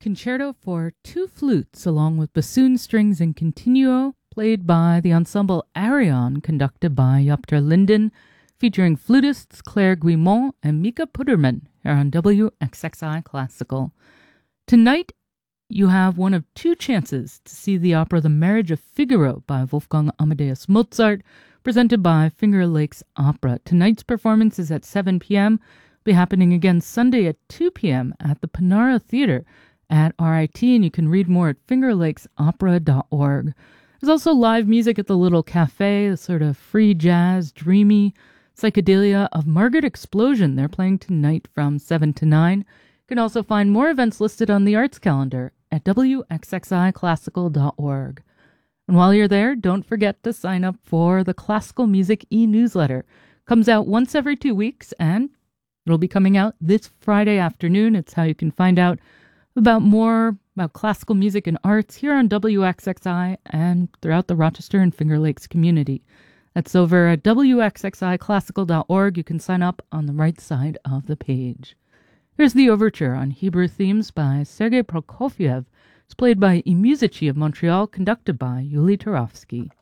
concerto for two flutes along with bassoon strings and continuo, played by the ensemble Arion, conducted by Jopter Linden, featuring flutists Claire Guimont and Mika Puderman here on WXXI Classical. Tonight, you have one of two chances to see the opera The Marriage of Figaro by Wolfgang Amadeus Mozart, presented by Finger Lakes Opera. Tonight's performance is at 7 p.m., be happening again Sunday at 2 p.m. at the Panara Theater at RIT, and you can read more at fingerlakesopera.org. There's also live music at the Little Cafe, a sort of free jazz, dreamy psychedelia of Margaret Explosion. They're playing tonight from 7 to 9. You can also find more events listed on the arts calendar at wxxiclassical.org. And while you're there, don't forget to sign up for the Classical Music e-newsletter. Comes out once every 2 weeks, and it'll be coming out this Friday afternoon. It's how you can find out more about classical music and arts here on WXXI and throughout the Rochester and Finger Lakes community. That's over at wxxiclassical.org. You can sign up on the right side of the page. Here's the overture on Hebrew themes by Sergei Prokofiev. It's played by I Musici of Montreal, conducted by Yuli Turovsky.